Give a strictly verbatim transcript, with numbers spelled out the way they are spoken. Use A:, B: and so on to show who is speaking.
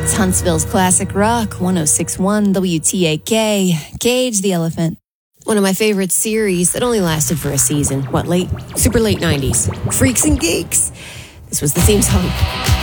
A: It's Huntsville's classic rock, one oh six point one W T A K, Cage the Elephant.
B: One of my favorite series that only lasted for a season. What, late? Super late nineties. Freaks and Geeks. This was the theme song.